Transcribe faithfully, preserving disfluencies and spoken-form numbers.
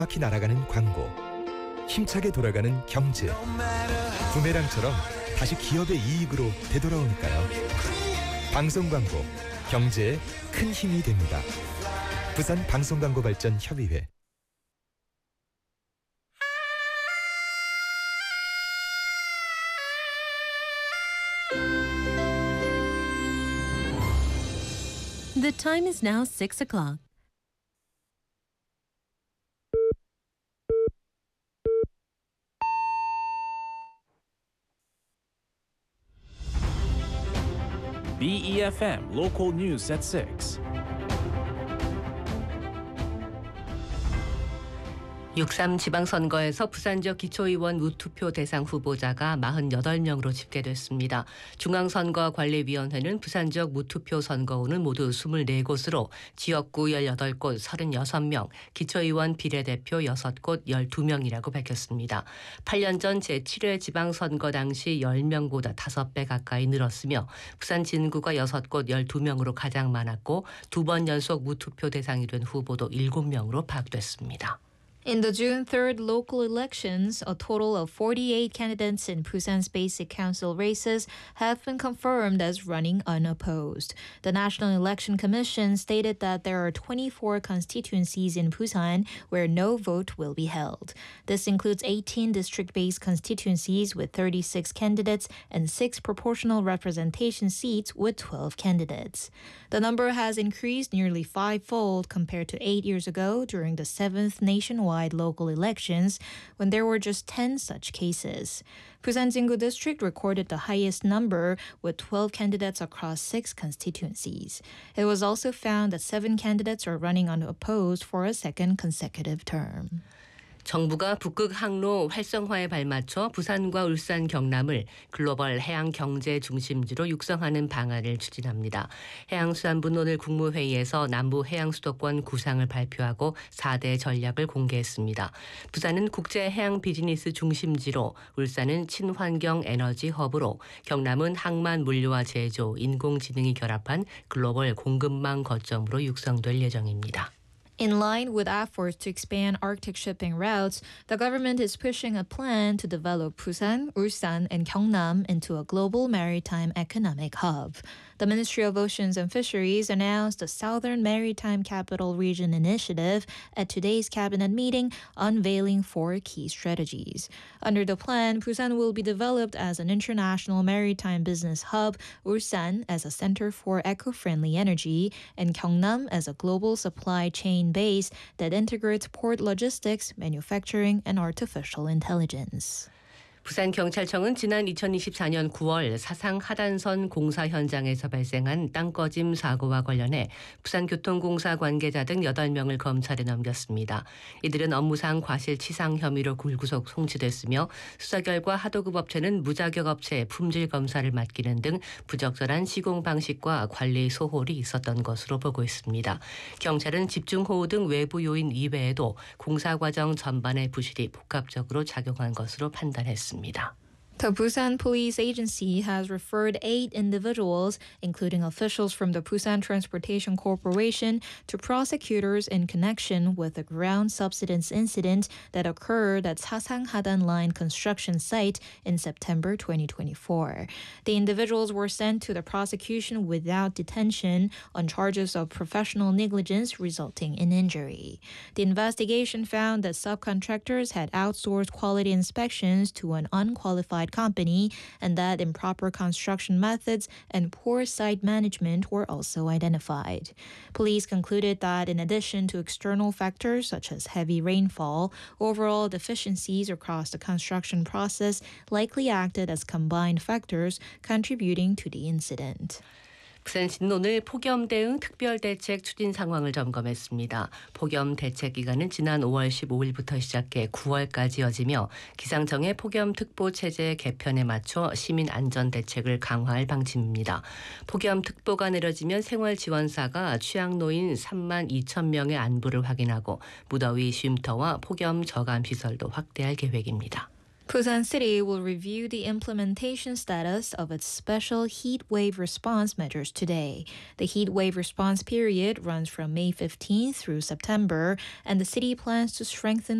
바퀴 날아가는 광고, 힘차게 돌아가는 경제, 부메랑처럼 다시 기업의 이익으로 되돌아오니까요. 방송 광고, 경제에 큰 힘이 됩니다. 부산 방송광고발전협의회. The time is now six o'clock. B E F M Local News at six. 육삼 지방선거에서 부산 지역 기초의원 무투표 대상 후보자가 사십팔 명으로 집계됐습니다. 중앙선거관리위원회는 부산 지역 무투표 선거구는 모두 이십사 곳으로 지역구 십팔 곳 삼십육 명, 기초의원 비례대표 여섯 곳 십이 명이라고 밝혔습니다. 팔 년 전 제칠 회 지방선거 당시 십 명보다 다섯 배 가까이 늘었으며 부산 진구가 여섯 곳 십이 명으로 가장 많았고 두 번 연속 무투표 대상이 된 후보도 일곱 명으로 파악됐습니다. In the June third local elections, a total of forty-eight candidates in Busan's basic council races have been confirmed as running unopposed. The National Election Commission stated that there are twenty-four constituencies in Busan where no vote will be held. This includes eighteen district-based constituencies with thirty-six candidates and six proportional representation seats with twelve candidates. The number has increased nearly fivefold compared to eight years ago during the seventh nationwide local elections when there were just ten such cases. Busan Jingu District recorded the highest number with twelve candidates across six constituencies. It was also found that seven candidates are running unopposed for a second consecutive term. 정부가 북극 항로 활성화에 발맞춰 부산과 울산, 경남을 글로벌 해양 경제 중심지로 육성하는 방안을 추진합니다. 해양수산부는 오늘 국무회의에서 남부 해양수도권 구상을 발표하고 사 대 전략을 공개했습니다. 부산은 국제 해양 비즈니스 중심지로, 울산은 친환경 에너지 허브로, 경남은 항만 물류와 제조, 인공지능이 결합한 글로벌 공급망 거점으로 육성될 예정입니다. In line with efforts to expand Arctic shipping routes, the government is pushing a plan to develop Busan, Ulsan, and Gyeongnam into a global maritime economic hub. The Ministry of Oceans and Fisheries announced the Southern Maritime Capital Region Initiative at today's cabinet meeting, unveiling four key strategies. Under the plan, Busan will be developed as an international maritime business hub, Ulsan as a center for eco-friendly energy, and Gyeongnam as a global supply chain base that integrates port logistics, manufacturing, and artificial intelligence. 부산경찰청은 지난 이천이십사 년 구월 사상 하단선 공사 현장에서 발생한 땅꺼짐 사고와 관련해 부산교통공사 관계자 등 여덟 명을 검찰에 넘겼습니다. 이들은 업무상 과실치상 혐의로 불구속 송치됐으며 수사 결과 하도급 업체는 무자격 업체에 품질 검사를 맡기는 등 부적절한 시공 방식과 관리 소홀이 있었던 것으로 보고 있습니다. 경찰은 집중호우 등 외부 요인 이외에도 공사 과정 전반의 부실이 복합적으로 작용한 것으로 판단했습니다. The Busan Police Agency has referred eight individuals, including officials from the Busan Transportation Corporation, to prosecutors in connection with a ground subsidence incident that occurred at Sasang Hadan Line construction site in September twenty twenty-four. The individuals were sent to the prosecution without detention on charges of professional negligence resulting in injury. The investigation found that subcontractors had outsourced quality inspections to an unqualified company and that improper construction methods and poor site management were also identified. Police concluded that in addition to external factors such as heavy rainfall, overall deficiencies across the construction process likely acted as combined factors contributing to the incident. 부산시는 오늘 폭염 대응 특별대책 추진 상황을 점검했습니다. 폭염 대책 기간은 지난 오월 십오일부터 시작해 구월까지 이어지며 기상청의 폭염특보 체제 개편에 맞춰 시민 안전 대책을 강화할 방침입니다. 폭염특보가 내려지면 생활지원사가 취약노인 삼만 이천 명의 안부를 확인하고 무더위 쉼터와 폭염 저감 시설도 확대할 계획입니다. Busan City will review the implementation status of its special heat wave response measures today. The heat wave response period runs from May fifteenth through September, and the city plans to strengthen